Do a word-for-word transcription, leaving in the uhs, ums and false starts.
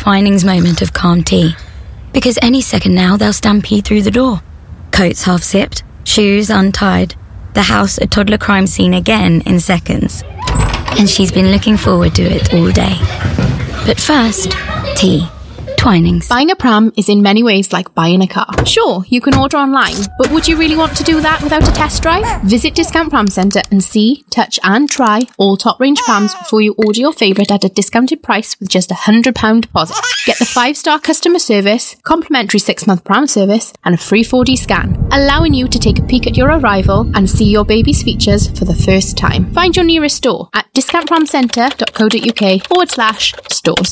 Twinings moment of calm tea. Because any second now they'll stampede through the door. Coats half zipped, shoes untied, the house a toddler crime scene again in seconds. And she's been looking forward to it all day. But first, tea. Twinings. Buying a pram is in many ways like buying a car. Sure, you can order online, but would you really want to do that without a test drive? Visit Discount Pram Centre and see, touch and try all top range prams before you order your favourite at a discounted price with just a one hundred pounds deposit. Get the five star customer service, complimentary six month pram service and a free four D scan, allowing you to take a peek at your arrival and see your baby's features for the first time. Find your nearest store at discount pram centre dot co dot uk forward slash stores.